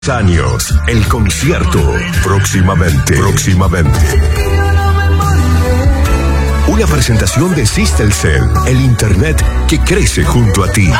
Años, el concierto, próximamente. Una presentación de Systelcel, el internet que crece junto a ti.